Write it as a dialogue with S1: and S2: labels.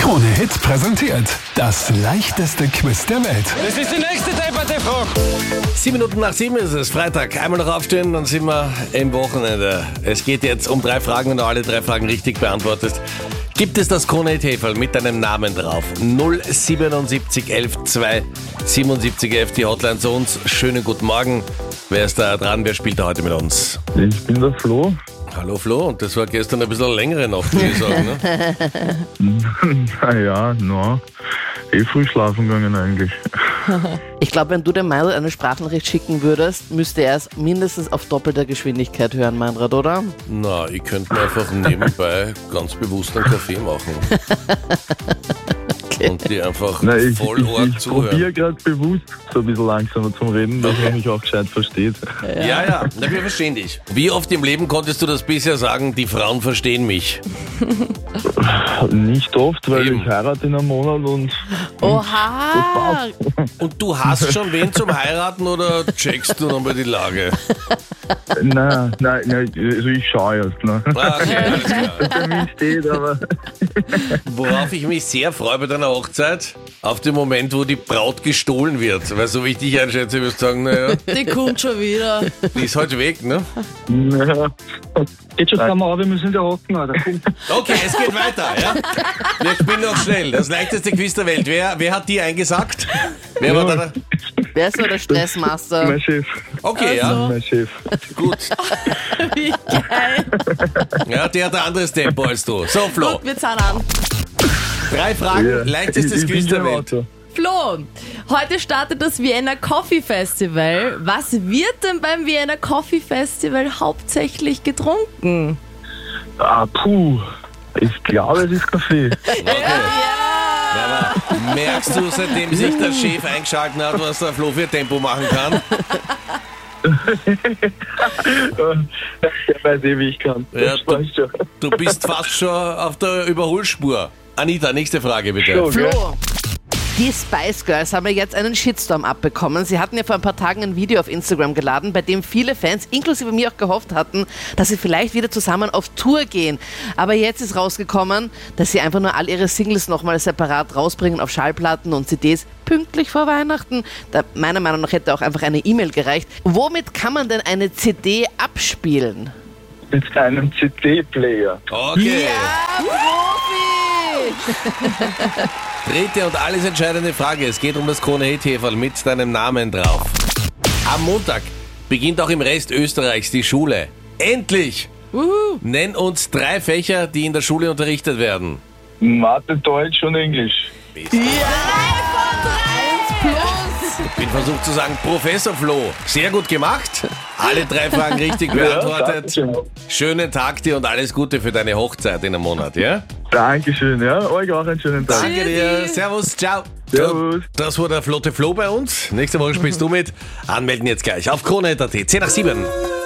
S1: Krone-Hit präsentiert das leichteste Quiz der Welt.
S2: Das ist die nächste Debatte-Frage.
S3: 7:07 ist es, Freitag. Einmal noch aufstehen, dann sind wir im Wochenende. Es geht jetzt um 3 Fragen, wenn du alle 3 Fragen richtig beantwortest. Gibt es das Krone-Hit-Häferl mit deinem Namen drauf? 077 11 2 77 11, die Hotline zu uns. Schönen guten Morgen. Wer ist da dran? Wer spielt da heute mit uns?
S4: Ich bin der Flo.
S3: Hallo Flo, und das war gestern ein bisschen eine längere Nacht, würde ich sagen, ne?
S4: Naja, früh schlafen gegangen eigentlich.
S5: Ich glaube, wenn du dem Meinrad eine Sprachnachricht schicken würdest, müsste er es mindestens auf doppelter Geschwindigkeit hören, Meinrad, oder?
S3: Na, ich könnte mir einfach nebenbei ganz bewusst einen Kaffee machen.
S5: Okay.
S3: Und die einfach
S4: Nein,
S3: voll arg
S4: ich probiere
S3: zuhören.
S4: gerade bewusst so ein bisschen langsamer zum Reden, dass man mich auch gescheit versteht.
S3: Ja, na, wir verstehen dich. Wie oft im Leben konntest du das bisher sagen, die Frauen verstehen mich?
S4: Nicht oft, weil
S3: Eben.
S4: ich heirate in einem Monat und
S5: Oha!
S3: Und du hast schon wen zum Heiraten oder checkst du nochmal die Lage?
S4: nein, also ich schaue erst. Ne?
S3: Okay, alles klar.
S4: Der Termin steht, aber
S3: Worauf ich mich sehr freue bei deiner Hochzeit, auf den Moment, wo die Braut gestohlen wird. Weil so wie ich dich einschätze, wirst du sagen, naja,
S5: Die kommt schon wieder.
S3: die ist heute weg, ne?
S4: naja,
S2: Geht schon zusammen, aber wir müssen ja hocken, Alter.
S3: Okay, es geht weiter, ja? Wir spielen noch schnell. Das leichteste Quiz der Welt. Wer hat die eingesagt? Wer war da?
S5: Wer ist so der Stressmaster?
S4: mein Chef.
S3: Okay, ja,
S4: Mein Chef.
S3: gut.
S5: Wie geil.
S3: Ja, der hat ein anderes Tempo als du. So, Flo,
S5: Gut, wir zahlen an.
S3: 3 Fragen,
S4: Ja.
S3: leichtestes
S4: Ich
S3: Quiz
S4: bin
S3: der
S4: im
S3: Welt.
S4: Auto.
S6: Flo, heute startet das Vienna Coffee Festival. Was wird denn beim Vienna Coffee Festival hauptsächlich getrunken?
S4: Ich glaube, es ist Kaffee.
S3: Aber merkst du, seitdem sich der Chef eingeschaltet hat, was der Flo für Tempo machen kann?
S4: Er weiß wie ich kann.
S3: Ja,
S4: Das weiß ich schon.
S3: Du bist fast schon auf der Überholspur. Anita, nächste Frage bitte.
S4: So, gell?
S5: Flo, die Spice Girls haben ja jetzt einen Shitstorm abbekommen. Sie hatten ja vor ein paar Tagen ein Video auf Instagram geladen, bei dem viele Fans, inklusive mir, auch gehofft hatten, dass sie vielleicht wieder zusammen auf Tour gehen. Aber jetzt ist rausgekommen, dass sie einfach nur all ihre Singles nochmal separat rausbringen auf Schallplatten und CDs pünktlich vor Weihnachten. Da, meiner Meinung nach hätte auch einfach eine E-Mail gereicht. Womit kann man denn eine CD abspielen?
S4: Mit einem CD-Player.
S3: Okay.
S5: Profi!
S3: Dritte und alles entscheidende Frage. Es geht um das Krone-Hit-Häferl mit deinem Namen drauf. Am Montag beginnt auch im Rest Österreichs die Schule. Endlich! Nenn uns 3 Fächer, die in der Schule unterrichtet werden.
S4: Mathe, Deutsch und Englisch.
S3: Ich bin versucht zu sagen, Professor Flo. Sehr gut gemacht. Alle 3 Fragen richtig beantwortet.
S4: Dankeschön.
S3: Schönen Tag dir und alles Gute für deine Hochzeit in einem Monat, ja?
S4: Dankeschön, ja. Euch auch einen schönen Tag.
S3: Danke dir. Servus, ciao.
S4: Servus.
S3: Das war der Flotte Flo bei uns. Nächste Woche spielst du mit. Anmelden jetzt gleich auf Krone.at. 10:07.